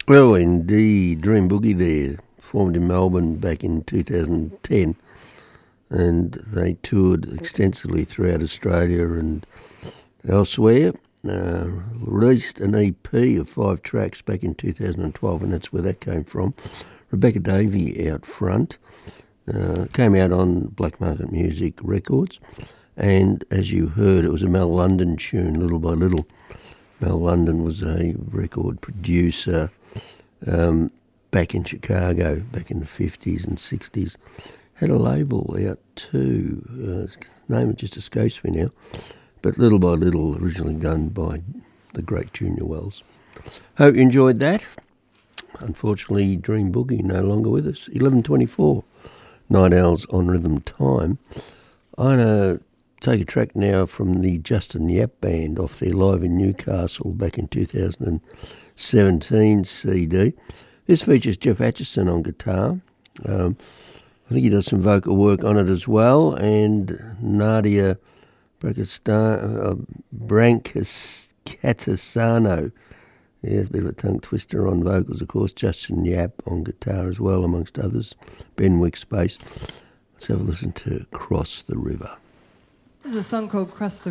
Well, indeed, Dream Boogie there, formed in Melbourne back in 2010, and they toured extensively throughout Australia and elsewhere. Released an EP of 5 tracks back in 2012, and that's where that came from. Rebecca Davey out front. Came out on Black Market Music Records, and as you heard, it was a Mel London tune, Little by Little. Mel London was a record producer back in Chicago, back in the 50s and 60s. Had a label out too. His name just escapes me now. But Little by Little, originally done by the great Junior Wells. Hope you enjoyed that. Unfortunately, Dream Boogie no longer with us. 11:24, Night Owls on Rhythm Time. I'm going to take a track now from the Justin Yap Band off their Live in Newcastle back in 2017 CD. This features Jeff Atchison on guitar. I think he does some vocal work on it as well, and Nadia Brancatisano. Yeah, it's a bit of a tongue twister on vocals, of course. Justin Yap on guitar as well, amongst others. Ben Wicks bass. Let's have a listen to Cross the River. This is a song called Cross the